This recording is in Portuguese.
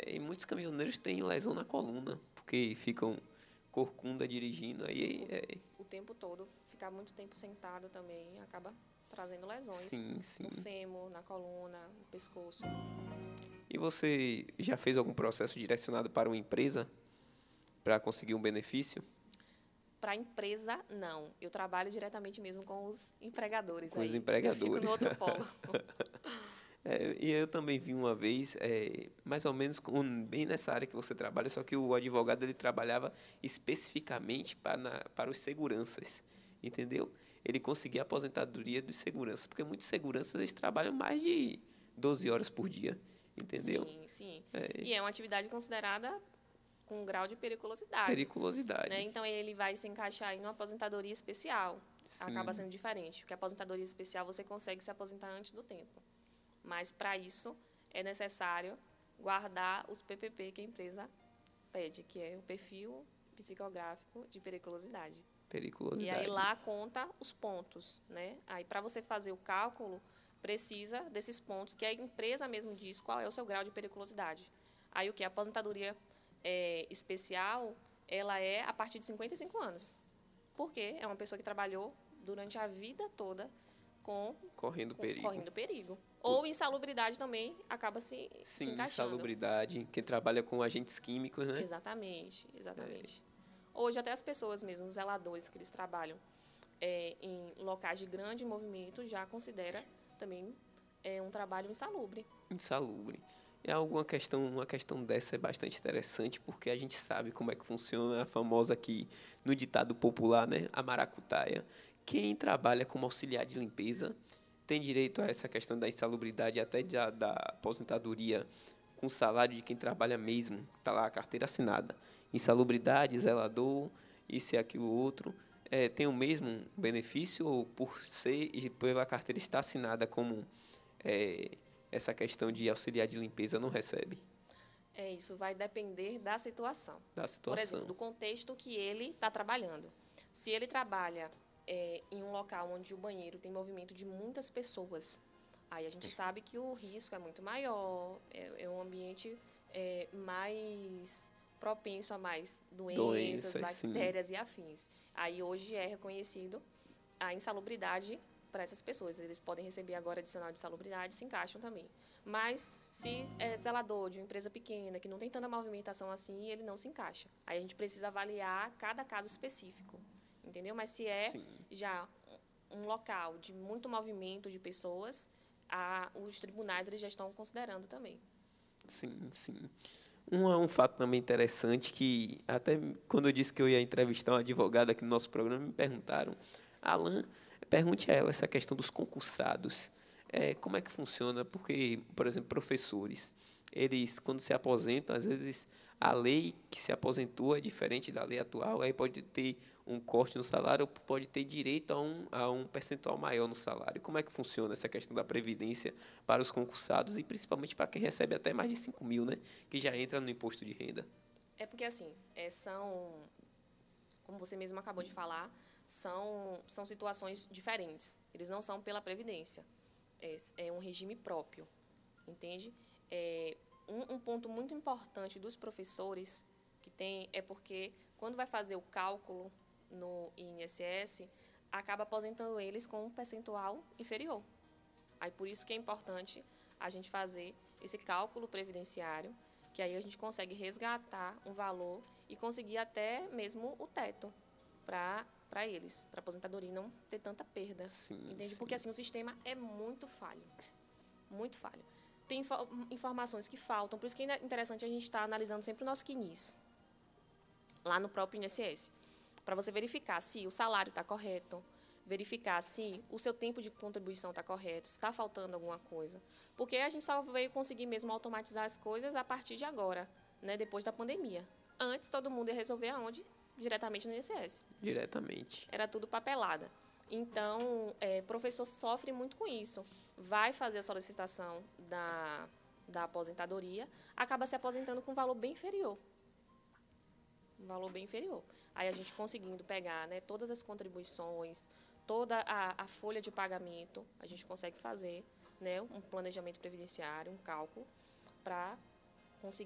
E muitos caminhoneiros têm lesão na coluna, porque ficam corcunda dirigindo. O tempo todo, ficar muito tempo sentado também acaba trazendo lesões Sim, sim. no fêmur, na coluna, no pescoço. E você já fez algum processo direcionado para uma empresa para conseguir um benefício? Para a empresa, não. Eu trabalho diretamente mesmo com os empregadores Com os aí. Eu fico no empregadores. outro polo. E eu também vi uma vez, mais ou menos bem nessa área que você trabalha, só que o advogado ele trabalhava especificamente para os seguranças, entendeu? Ele conseguia a aposentadoria dos seguranças, porque muitos seguranças eles trabalham mais de 12 horas por dia, entendeu? Sim, sim. E é uma atividade considerada com um grau de periculosidade, né? Periculosidade. Então ele vai se encaixar em uma aposentadoria especial. Acaba Sim, sendo diferente, porque a aposentadoria especial você consegue se aposentar antes do tempo. Mas para isso é necessário guardar os PPP que a empresa pede, que é o perfil psicográfico de periculosidade. E aí periculosidade. lá conta os pontos, né? Aí para você fazer o cálculo, precisa desses pontos que a empresa mesmo diz qual é o seu grau de periculosidade. Aí o que? A aposentadoria especial, ela é a partir de 55 anos. Porque é uma pessoa que trabalhou durante a vida toda Correndo perigo. correndo perigo. Ou insalubridade também acaba se Sim, encaixando. insalubridade. Quem trabalha com agentes químicos, né? Exatamente, exatamente. Hoje até as pessoas mesmo, os zeladores que eles trabalham em locais de grande movimento já considera também um trabalho insalubre. Insalubre. É uma questão dessa é bastante interessante, porque a gente sabe como é que funciona a famosa aqui no ditado popular, né? A maracutaia. Quem trabalha como auxiliar de limpeza tem direito a essa questão da insalubridade, até da aposentadoria com o salário de quem trabalha mesmo, está lá a carteira assinada. Insalubridade, zelador, isso e aquilo outro. Tem o mesmo benefício ou por ser e pela carteira estar assinada como é, essa questão de auxiliar de limpeza não recebe Isso vai depender da situação. da Por exemplo, situação. do contexto que ele está trabalhando. Se ele trabalha em um local onde o banheiro tem movimento de muitas pessoas, aí a gente sabe que o risco é muito maior, é um ambiente mais propenso a mais doenças, Doenças, sim, bactérias e afins. Aí hoje é reconhecido a insalubridade para essas pessoas. Eles podem receber agora adicional de salubridade, se encaixam também. Mas se é zelador de uma empresa pequena, que não tem tanta movimentação assim, ele não se encaixa. Aí a gente precisa avaliar cada caso específico, entendeu? Mas se é sim, já um local de muito movimento de pessoas, os tribunais eles já estão considerando também. sim, sim. Um fato também interessante que até quando eu disse que eu ia entrevistar uma advogada aqui no nosso programa, me perguntaram, Alan, pergunte a ela essa questão dos concursados. Como é que funciona? Porque, por exemplo, professores, eles, quando se aposentam, às vezes a lei que se aposentou é diferente da lei atual, aí pode ter um corte no salário ou pode ter direito a um percentual maior no salário. Como é que funciona essa questão da previdência para os concursados e principalmente para quem recebe até mais de 5 mil, né? Que já Sim. entra no imposto de renda. É porque, assim, como você mesmo acabou de falar, são situações diferentes. Eles não são pela Previdência. É um regime próprio, entende? Um ponto muito importante dos professores que tem é porque, quando vai fazer o cálculo no INSS, acaba aposentando eles com um percentual inferior. Aí, por isso que é importante a gente fazer esse cálculo previdenciário, que aí a gente consegue resgatar um valor e conseguir até mesmo o teto para eles, para a aposentadoria e não ter tanta perda, Sim, entende? Porque sim. assim o sistema é muito falho, muito falho. Tem informações que faltam, por isso que é interessante a gente estar analisando sempre o nosso CNIS, lá no próprio INSS, para você verificar se o salário está correto, verificar se o seu tempo de contribuição está correto, se está faltando alguma coisa. Porque a gente só veio conseguir mesmo automatizar as coisas a partir de agora, né, depois da pandemia. Antes, todo mundo ia resolver aonde? Diretamente no INSS. Diretamente. Era tudo papelada. Então, professor sofre muito com isso. Vai fazer a solicitação da aposentadoria, acaba se aposentando com um valor bem inferior. Um valor bem inferior. Aí a gente conseguindo pegar, né, todas as contribuições, toda a folha de pagamento, a gente consegue fazer, né, um planejamento previdenciário, um cálculo, para conseguir